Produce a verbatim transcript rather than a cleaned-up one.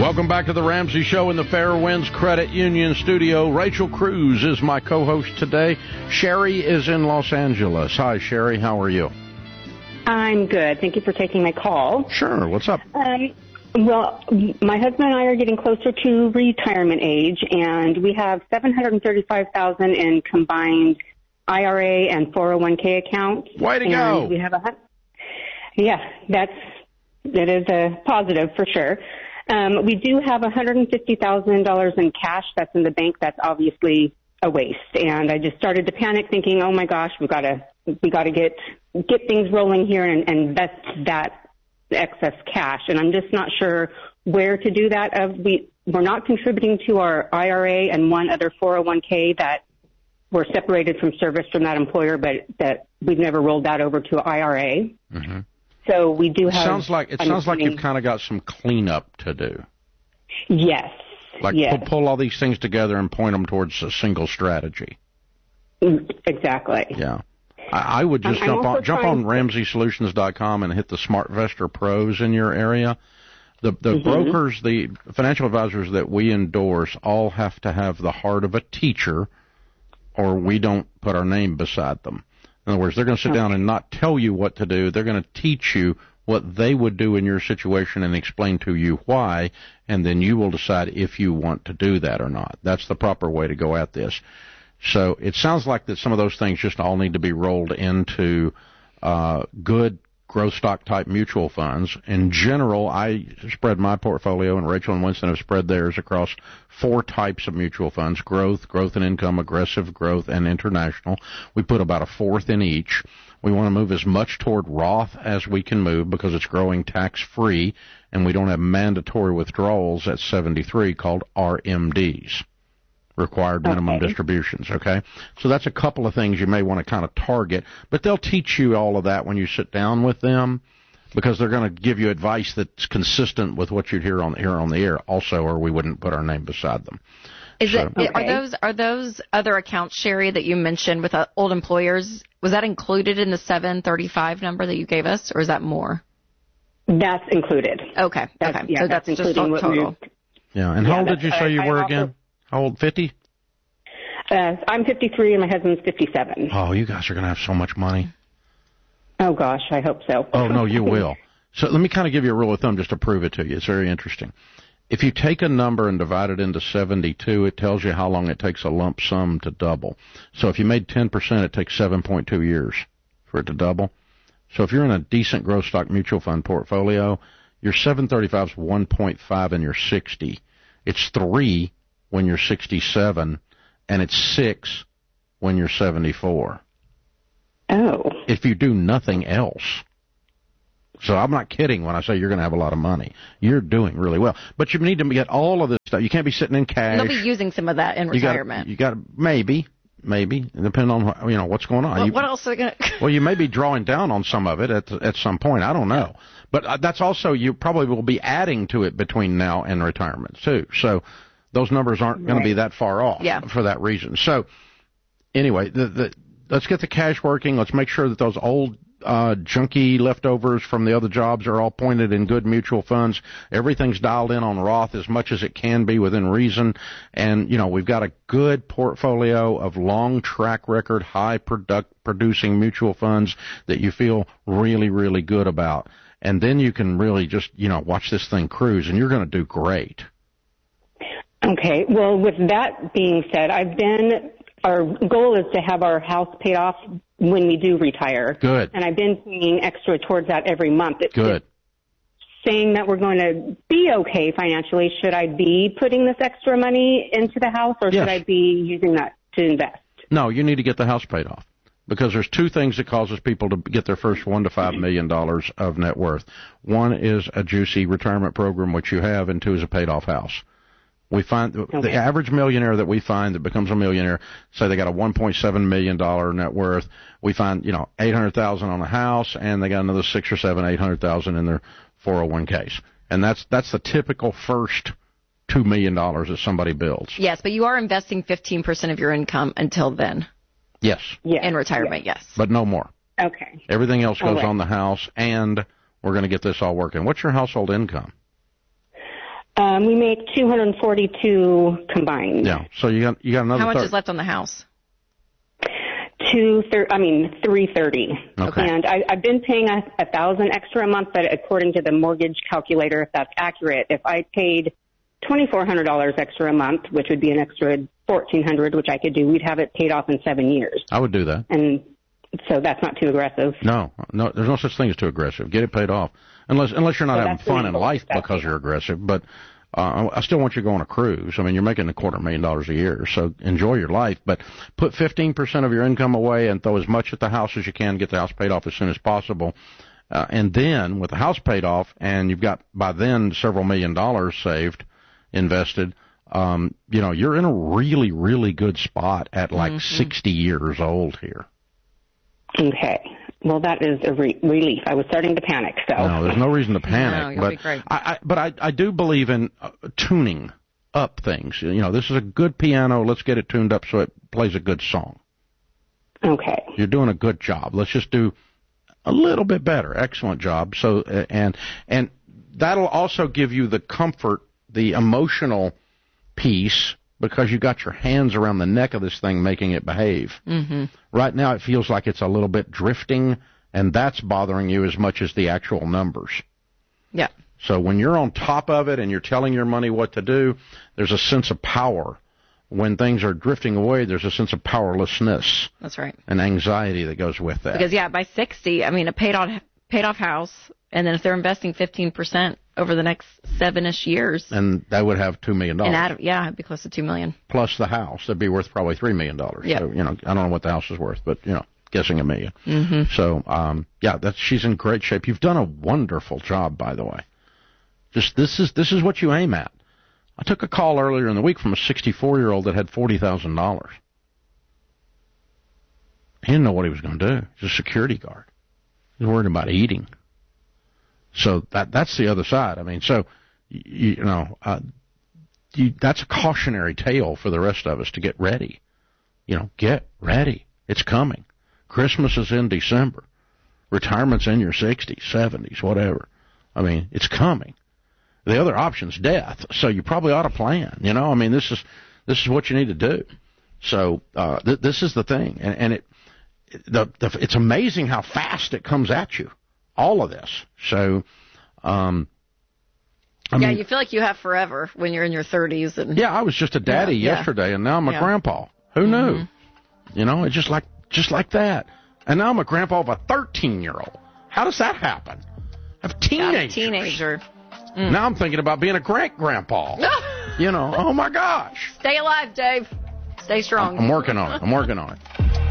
Welcome back to the Ramsey Show in the Fairwinds Credit Union studio. Rachel Cruz is my co-host today. Sherry is in Los Angeles. Hi, Sherry. How are you? I'm good. Thank you for taking my call. Sure. What's up? Um, well, my husband and I are getting closer to retirement age, and we have seven hundred thirty-five thousand dollars in combined I R A and four oh one k accounts. Way to and go. We have a, yeah, that's, that is a positive for sure. Um, we do have one hundred fifty thousand dollars in cash that's in the bank. That's obviously a waste. And I just started to panic thinking, oh my gosh, we've got to, we got to get, get things rolling here and, and invest that excess cash. And I'm just not sure where to do that. Of we, we're not contributing to our I R A and one other four oh one k that we're separated from service from that employer, but that we've never rolled that over to I R A. Mm-hmm. So we do have. Sounds like it sounds like you've kind of got some cleanup to do. Yes. Like yes. Pull, pull all these things together and point them towards a single strategy. Exactly. Yeah. I, I would just I'm, jump I'm on jump on Ramsey Solutions dot com and hit the SmartVestor Pros in your area. The the mm-hmm. brokers, the financial advisors that we endorse, all have to have the heart of a teacher, or we don't put our name beside them. In other words, they're going to sit okay. down and not tell you what to do. They're going to teach you what they would do in your situation and explain to you why, and then you will decide if you want to do that or not. That's the proper way to go at this. So it sounds like that some of those things just all need to be rolled into uh, good growth stock type mutual funds. In general, I spread my portfolio, and Rachel and Winston have spread theirs across four types of mutual funds: growth, growth and income, aggressive growth, and international. We put about a fourth in each. We want to move as much toward Roth as we can move because it's growing tax-free, and we don't have mandatory withdrawals at seventy-three called R M Ds. Required minimum okay. distributions, okay? So that's a couple of things you may want to kind of target, but they'll teach you all of that when you sit down with them because they're going to give you advice that's consistent with what you'd hear on, hear on the air also, or we wouldn't put our name beside them. Is so, it, okay. are those are those other accounts, Sherry, that you mentioned with uh, old employers, was that included in the seven thirty-five number that you gave us, or is that more? That's included. Okay, that's, okay. Yeah, so that's, that's including just total. Yeah, and how yeah, old did you say you I, were I also, again? How old, fifty? Uh, I'm fifty-three and my husband's fifty-seven. Oh, you guys are going to have so much money. Oh, gosh, I hope so. Oh, no, you will. So let me kind of give you a rule of thumb just to prove it to you. It's very interesting. If you take a number and divide it into seventy-two, it tells you how long it takes a lump sum to double. So if you made ten percent, it takes seven point two years for it to double. So if you're in a decent growth stock mutual fund portfolio, your seven thirty-five is one point five and you're sixty. It's three when you're sixty-seven, and it's six when you're seventy-four. Oh. If you do nothing else. So I'm not kidding when I say you're going to have a lot of money. You're doing really well. But you need to get all of this stuff. You can't be sitting in cash. They'll be using some of that in you retirement. Gotta, you got maybe, maybe, depending on you know what's going on. Well, you, what else are they going to... Well, you may be drawing down on some of it at at some point. I don't know. But that's also, you probably will be adding to it between now and retirement, too. So those numbers aren't right. going to be that far off yeah. for that reason. So anyway, the, the, let's get the cash working. Let's make sure that those old uh, junky leftovers from the other jobs are all pointed in good mutual funds. Everything's dialed in on Roth as much as it can be within reason. And, you know, we've got a good portfolio of long track record, high product producing mutual funds that you feel really, really good about. And then you can really just, you know, watch this thing cruise, and you're going to do great. Okay. Well, with that being said, I've been, our goal is to have our house paid off when we do retire. Good. And I've been paying extra towards that every month. It's, Good. It's saying that we're going to be okay financially. Should I be putting this extra money into the house, or yes. should I be using that to invest? No, you need to get the house paid off. Because there's two things that causes people to get their first one to five million dollars of net worth. One is a juicy retirement program, which you have, and two is a paid-off house. We find okay. the average millionaire that we find that becomes a millionaire, say they got a one point seven million dollars net worth. We find, you know, eight hundred thousand dollars on a house, and they got another six or seven, eight hundred thousand dollars in their four oh one k's. And that's that's the typical first two million dollars that somebody builds. Yes, but you are investing fifteen percent of your income until then. Yes. yes. In retirement, yes. But no more. Okay. Everything else goes right. on the house, and we're going to get this all working. What's your household income? Um, we make two hundred forty-two combined. Yeah. So you got you got another. How much third. is left on the house? Two thir- I mean three thirty. Okay. And I, I've been paying a, a thousand extra a month, but according to the mortgage calculator, if that's accurate, if I paid twenty four hundred dollars extra a month, which would be an extra fourteen hundred, which I could do, we'd have it paid off in seven years. I would do that. And so that's not too aggressive. No, no, there's no such thing as too aggressive. Get it paid off, unless unless you're not Well, having that's fun in reasonable. life That's because you're aggressive. But uh, I still want you to go on a cruise. I mean, you're making a quarter million dollars a year, so enjoy your life. But put fifteen percent of your income away and throw as much at the house as you can. Get the house paid off as soon as possible, uh, and then with the house paid off, and you've got by then several million dollars saved, invested. Um, you know, you're in a really, really good spot at like mm-hmm. sixty years old here. Okay. Well, that is a re- relief. I was starting to panic. So no, there's no reason to panic. No, you'll but be great. I, I, but I, I do believe in uh, tuning up things. You know, this is a good piano. Let's get it tuned up so it plays a good song. Okay. You're doing a good job. Let's just do a little bit better. Excellent job. So uh, and and that'll also give you the comfort, the emotional piece, because you got your hands around the neck of this thing making it behave. Mm-hmm. Right now it feels like it's a little bit drifting, and that's bothering you as much as the actual numbers. Yeah. So when you're on top of it and you're telling your money what to do, there's a sense of power. When things are drifting away, there's a sense of powerlessness. That's right. And anxiety that goes with that. Because, yeah, by sixty, I mean, a paid off, paid off house, and then if they're investing fifteen percent over the next seven-ish years. And that would have two million dollars. And add, yeah, it'd be close to two million dollars. Plus the house. That'd be worth probably three million dollars. Yeah. So, you know, I don't know what the house is worth, but, you know, guessing a million. Mm-hmm. So, um, yeah, that's, she's in great shape. You've done a wonderful job, by the way. Just, this is, this is what you aim at. I took a call earlier in the week from a sixty-four-year-old that had forty thousand dollars. He didn't know what he was going to do. He's a security guard. He's worried about eating. So that that's the other side. I mean, so, you, you know, uh, you, that's a cautionary tale for the rest of us to get ready. You know, get ready. It's coming. Christmas is in December. Retirement's in your sixties, seventies, whatever. I mean, it's coming. The other option's death, so you probably ought to plan. You know, I mean, this is this is what you need to do. So uh, th- this is the thing, and, and it the, the it's amazing how fast it comes at you. All of this. So, um, I yeah, mean, you feel like you have forever when you're in your thirties. And yeah, I was just a daddy yeah, yesterday, and now I'm a yeah. grandpa. Who knew? Mm-hmm. You know, it's just like just like that. And now I'm a grandpa of a thirteen-year-old. How does that happen? I have teenagers. Teenager. Mm. Now I'm thinking about being a great-grandpa. You know, oh, my gosh. Stay alive, Dave. Stay strong. I'm working on it. I'm working on it.